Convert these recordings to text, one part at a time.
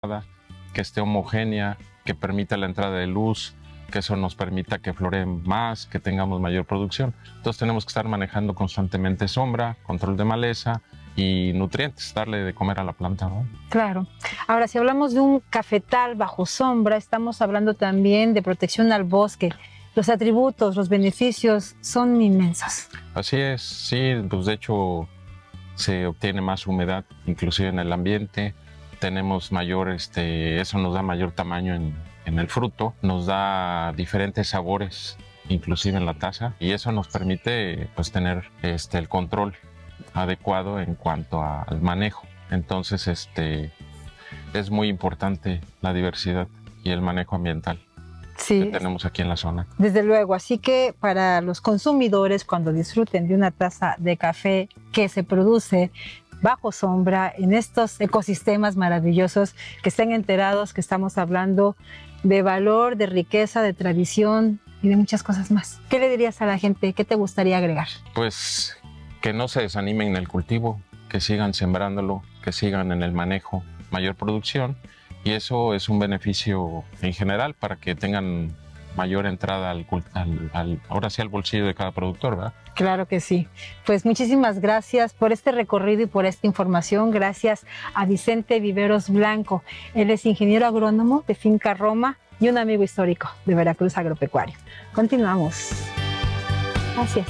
que esté homogénea, que permita la entrada de luz, que eso nos permita que floreen más, que tengamos mayor producción. Entonces tenemos que estar manejando constantemente sombra, control de maleza y nutrientes, darle de comer a la planta, ¿no? Claro. Ahora, si hablamos de un cafetal bajo sombra, estamos hablando también de protección al bosque. Los atributos, los beneficios son inmensos. Así es, sí, pues de hecho se obtiene más humedad, inclusive en el ambiente. Tenemos mayor, eso nos da mayor tamaño en el fruto, nos da diferentes sabores, inclusive en la taza, y eso nos permite pues tener el control adecuado en cuanto al manejo. Entonces es muy importante la diversidad y el manejo ambiental que tenemos aquí en la zona. Desde luego, así que para los consumidores, cuando disfruten de una taza de café que se produce bajo sombra, en estos ecosistemas maravillosos, que estén enterados que estamos hablando de valor, de riqueza, de tradición y de muchas cosas más. ¿Qué le dirías a la gente? ¿Qué te gustaría agregar? Pues que no se desanimen en el cultivo, que sigan sembrándolo, que sigan en el manejo, mayor producción, y eso es un beneficio en general para que tengan mayor entrada ahora sí al bolsillo de cada productor, ¿verdad? Claro que sí. Pues muchísimas gracias por este recorrido y por esta información. Gracias a Vicente Viveros Blanco. Él es ingeniero agrónomo de Finca Roma y un amigo histórico de Veracruz Agropecuario. Continuamos. Gracias.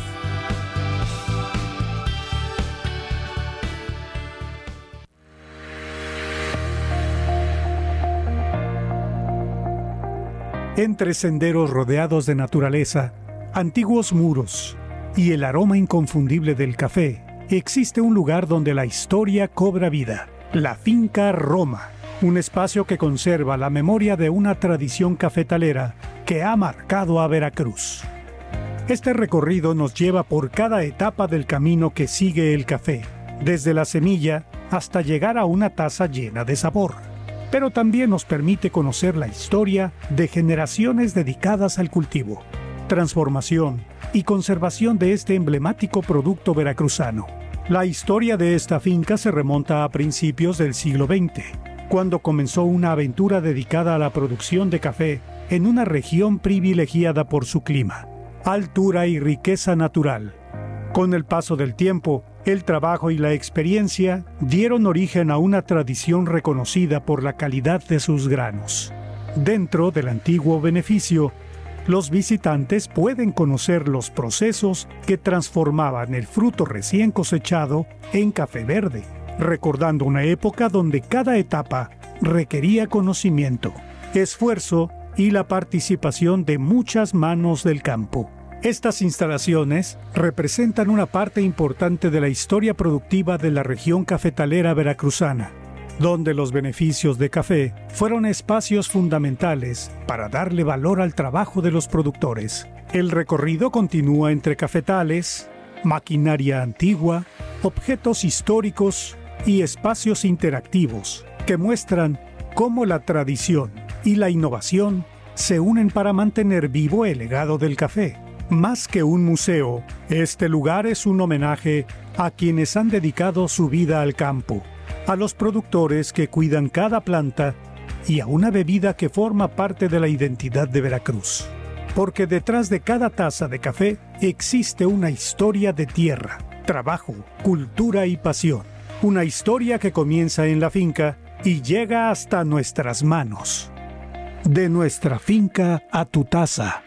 Entre senderos rodeados de naturaleza, antiguos muros y el aroma inconfundible del café, existe un lugar donde la historia cobra vida, la Finca Roma, un espacio que conserva la memoria de una tradición cafetalera que ha marcado a Veracruz. Este recorrido nos lleva por cada etapa del camino que sigue el café, desde la semilla hasta llegar a una taza llena de sabor. Pero también nos permite conocer la historia de generaciones dedicadas al cultivo, transformación y conservación de este emblemático producto veracruzano. La historia de esta finca se remonta a principios del siglo XX, cuando comenzó una aventura dedicada a la producción de café en una región privilegiada por su clima, altura y riqueza natural. Con el paso del tiempo, el trabajo y la experiencia dieron origen a una tradición reconocida por la calidad de sus granos. Dentro del antiguo beneficio, los visitantes pueden conocer los procesos que transformaban el fruto recién cosechado en café verde, recordando una época donde cada etapa requería conocimiento, esfuerzo y la participación de muchas manos del campo. Estas instalaciones representan una parte importante de la historia productiva de la región cafetalera veracruzana, donde los beneficios de café fueron espacios fundamentales para darle valor al trabajo de los productores. El recorrido continúa entre cafetales, maquinaria antigua, objetos históricos y espacios interactivos que muestran cómo la tradición y la innovación se unen para mantener vivo el legado del café. Más que un museo, este lugar es un homenaje a quienes han dedicado su vida al campo, a los productores que cuidan cada planta y a una bebida que forma parte de la identidad de Veracruz. Porque detrás de cada taza de café existe una historia de tierra, trabajo, cultura y pasión. Una historia que comienza en la finca y llega hasta nuestras manos. De nuestra finca a tu taza.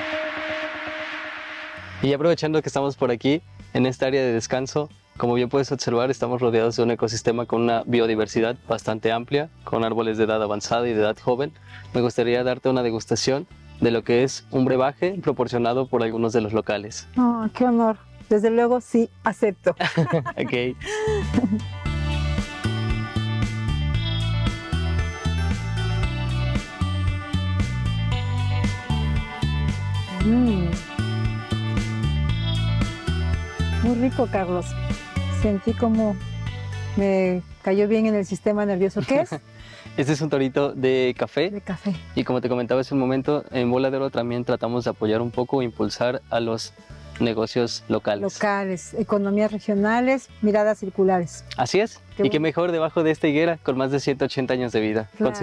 Y aprovechando que estamos por aquí, en esta área de descanso, como bien puedes observar, estamos rodeados de un ecosistema con una biodiversidad bastante amplia, con árboles de edad avanzada y de edad joven. Me gustaría darte una degustación de lo que es un brebaje proporcionado por algunos de los locales. Oh, qué honor. Desde luego sí, acepto. Ok. Muy rico, Carlos. Sentí como me cayó bien en el sistema nervioso. ¿Qué es? Este es un torito de café. De café. Y como te comentaba hace un momento, en Bola de Oro también tratamos de apoyar un poco, impulsar a los negocios locales. Locales, economías regionales, miradas circulares. Así es. Y qué mejor debajo de esta higuera con más de 180 años de vida. Claro.